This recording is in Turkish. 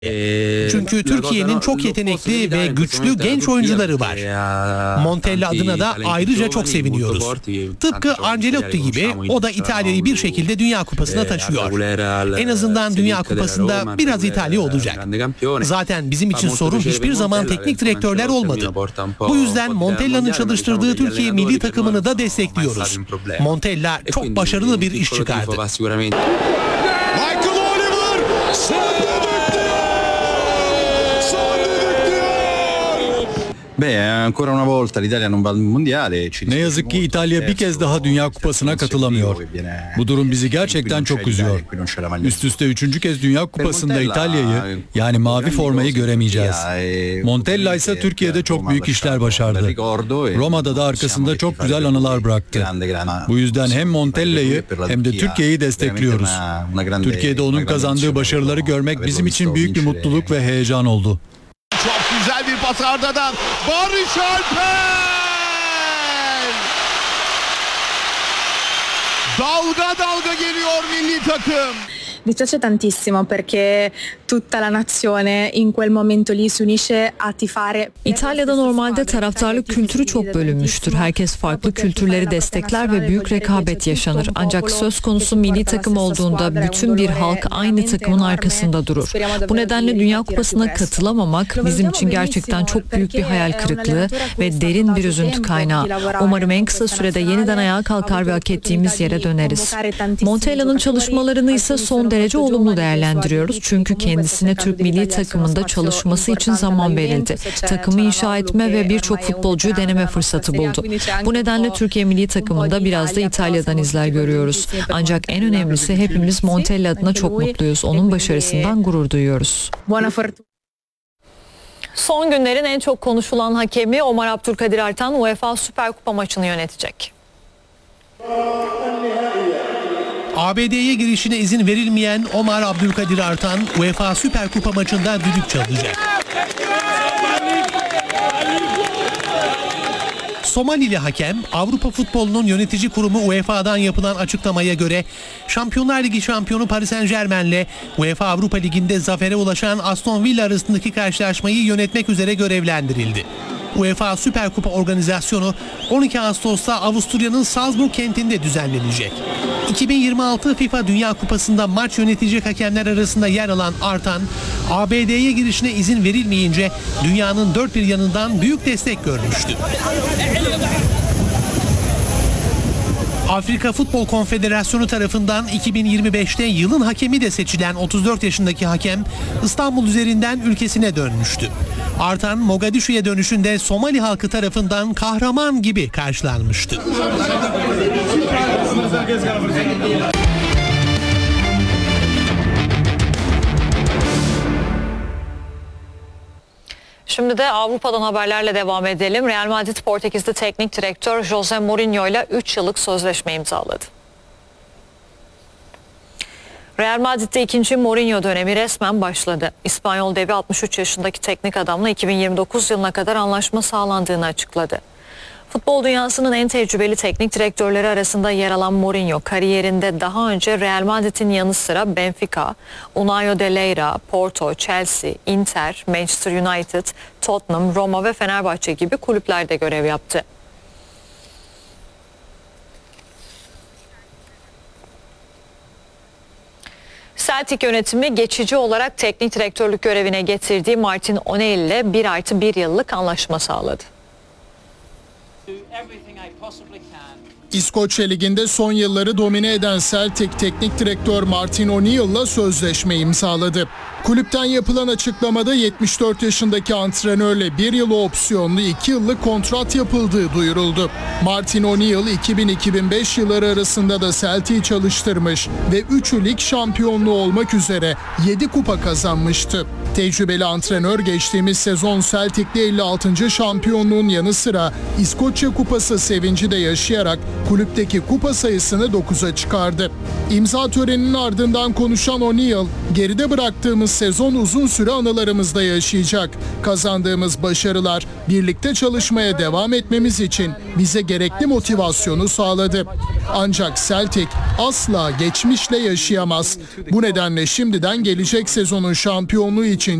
Çünkü Türkiye'nin çok yetenekli ve güçlü genç oyuncuları var. Montella adına da ayrıca çok seviniyoruz. Tıpkı Ancelotti gibi o da İtalya'yı bir şekilde Dünya Kupası'na taşıyor. En azından Dünya Kupası'nda biraz İtalya olacak. Zaten bizim için sorun hiçbir zaman teknik direktörler olmadı. Bu yüzden Montella'nın çalıştırdığı Türkiye milli takımını da destekliyoruz. Montella çok başarılı bir iş çıkardı. Ne yazık ki İtalya bir kez daha Dünya Kupası'na katılamıyor. Bu durum bizi gerçekten çok üzüyor. Üst üste 3. kez Dünya Kupası'nda İtalya'yı, yani mavi formayı göremeyeceğiz. Montella ise Türkiye'de çok büyük işler başardı. Roma'da da arkasında çok güzel anılar bıraktı. Bu yüzden hem Montella'yı hem de Türkiye'yi destekliyoruz. Türkiye'de onun kazandığı başarıları görmek bizim için büyük bir mutluluk ve heyecan oldu. Çok güzel bir pas Arda'dan. Barış Alper! Dalga dalga geliyor milli takım. Mi piace tantissimo perché tutta la nazione in quel momento lì si unisce a tifare. İtalya'da normalde taraftarlık kültürü çok bölünmüştür. Herkes farklı kültürleri destekler ve büyük rekabet yaşanır. Ancak söz konusu milli takım olduğunda bütün bir halk aynı takımın arkasında durur. Bu nedenle Dünya Kupası'na katılamamak bizim için gerçekten çok büyük bir hayal kırıklığı ve derin bir üzüntü kaynağı. Umarım en kısa sürede yeniden ayağa kalkar ve hak ettiğimiz yere döneriz. Montella'nın çalışmalarını ise son derece olumlu değerlendiriyoruz. Çünkü kendisine Türk milli takımında çalışması için zaman verildi. Takımı inşa etme ve birçok futbolcuyu deneme fırsatı buldu. Bu nedenle Türkiye milli takımında biraz da İtalya'dan izler görüyoruz. Ancak en önemlisi hepimiz Montella adına çok mutluyuz. Onun başarısından gurur duyuyoruz. Son günlerin en çok konuşulan hakemi Omar Abdülkadir Artan UEFA Süper Kupa maçını yönetecek. ABD'ye girişine izin verilmeyen Omar Abdülkadir Artan UEFA Süper Kupa maçında düdük çalacak. Somalili hakem, Avrupa futbolunun yönetici kurumu UEFA'dan yapılan açıklamaya göre Şampiyonlar Ligi şampiyonu Paris Saint-Germain'le UEFA Avrupa Ligi'nde zafere ulaşan Aston Villa arasındaki karşılaşmayı yönetmek üzere görevlendirildi. UEFA Süper Kupa organizasyonu 12 Ağustos'ta Avusturya'nın Salzburg kentinde düzenlenecek. 2026 FIFA Dünya Kupası'nda maç yönetecek hakemler arasında yer alan Artan, ABD'ye girişine izin verilmeyince dünyanın dört bir yanından büyük destek görmüştü. Afrika Futbol Konfederasyonu tarafından 2025'te yılın hakemi de seçilen 34 yaşındaki hakem İstanbul üzerinden ülkesine dönmüştü. Artan, Mogadishu'ya dönüşünde Somali halkı tarafından kahraman gibi karşılanmıştı. Şimdi de Avrupa'dan haberlerle devam edelim. Real Madrid Portekizli teknik direktör Jose Mourinho ile 3 yıllık sözleşme imzaladı. Real Madrid'de ikinci Mourinho dönemi resmen başladı. İspanyol devi 63 yaşındaki teknik adamla 2029 yılına kadar anlaşma sağlandığını açıkladı. Futbol dünyasının en tecrübeli teknik direktörleri arasında yer alan Mourinho, kariyerinde daha önce Real Madrid'in yanı sıra Benfica, União de Lleida, Porto, Chelsea, Inter, Manchester United, Tottenham, Roma ve Fenerbahçe gibi kulüplerde görev yaptı. Celtic yönetimi geçici olarak teknik direktörlük görevine getirdiği Martin O'Neill ile 1+1 yıllık anlaşma sağladı. İskoçya Ligi'nde son yılları domine eden Celtic teknik direktör Martin O'Neill'la sözleşme imzaladı. Kulüpten yapılan açıklamada 74 yaşındaki antrenörle 1 yıl opsiyonlu 2 yıllık kontrat yapıldığı duyuruldu. Martin O'Neill 2000-2005 yılları arasında da Celtic'i çalıştırmış ve 3'ü lig şampiyonluğu olmak üzere 7 kupa kazanmıştı. Tecrübeli antrenör geçtiğimiz sezon Celtic'le 56. şampiyonluğun yanı sıra İskoçya Kupası sevinci de yaşayarak kulüpteki kupa sayısını 9'a çıkardı. İmza töreninin ardından konuşan O'Neill, geride bıraktığımız sezon uzun süre anılarımızda yaşayacak. Kazandığımız başarılar birlikte çalışmaya devam etmemiz için bize gerekli motivasyonu sağladı. Ancak Celtic asla geçmişle yaşayamaz. Bu nedenle şimdiden gelecek sezonun şampiyonluğu için